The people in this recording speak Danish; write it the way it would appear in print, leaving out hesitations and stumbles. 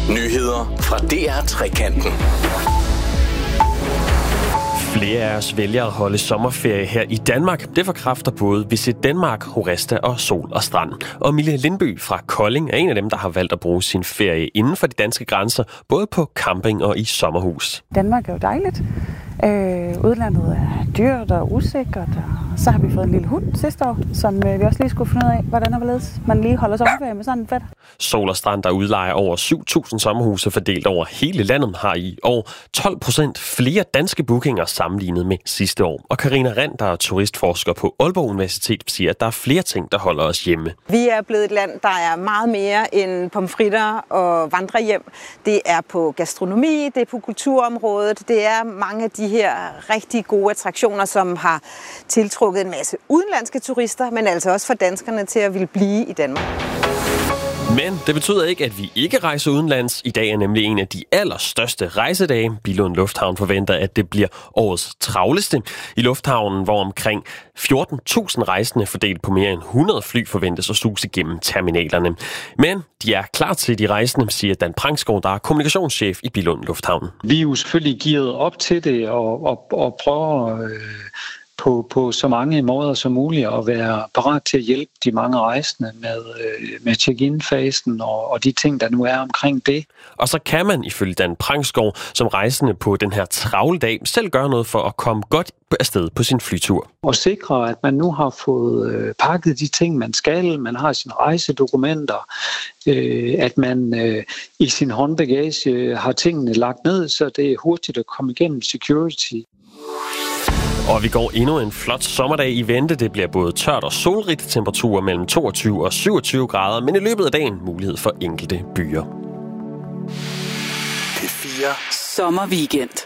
Nyheder fra DR Trekanten. Flere af os vælger at holde sommerferie her i Danmark. Det forkræfter både Visit Denmark, Horesta og Sol og Strand. Og Mille Lindby fra Kolding er en af dem, der har valgt at bruge sin ferie inden for de danske grænser, både på camping og i sommerhus. Danmark er jo dejligt. Udlandet er dyrt og usikkert, og så har vi fået en lille hund sidste år, som vi også lige skulle finde ud af, hvordan og hvorledes man lige holder sommerferie med sådan en fedt. Sol og Strand, der udlejer over 7.000 sommerhuse fordelt over hele landet, har i år 12% flere danske bookinger sammenlignet med sidste år. Og Karina Rand, der er turistforsker på Aalborg Universitet, siger, at der er flere ting, der holder os hjemme. Vi er blevet et land, der er meget mere end pomfritter og vandrehjem. Det er på gastronomi, det er på kulturområdet, det er mange af de her rigtig gode attraktioner, som har tiltrukket en masse udenlandske turister, men altså også for danskerne til at ville blive i Danmark. Men det betyder ikke, at vi ikke rejser udenlands. I dag er nemlig en af de allerstørste rejsedage. Billund Lufthavn forventer, at det bliver årets travleste. I lufthavnen, hvor omkring 14.000 rejsende fordelt på mere end 100 fly forventes at suse gennem terminalerne. Men de er klar til de rejsende, siger Dan Prangsgaard, der er kommunikationschef i Billund Lufthavn. Vi er jo selvfølgelig gearet op til det og prøver på så mange måder som muligt at være parat til at hjælpe de mange rejsende med check-in-fasen og de ting, der nu er omkring det. Og så kan man ifølge Dan Prangsgaard som rejsende på den her travle dag selv gøre noget for at komme godt afsted på sin flytur. Og sikre, at man nu har fået pakket de ting, man skal, man har sine rejsedokumenter, at man i sin håndbagage har tingene lagt ned, så det er hurtigt at komme igennem security. Og vi går endnu en flot sommerdag i vente. Det bliver både tørt og solrigt, temperaturer mellem 22 og 27 grader, men i løbet af dagen mulighed for enkelte byer. P4 Sommerweekend.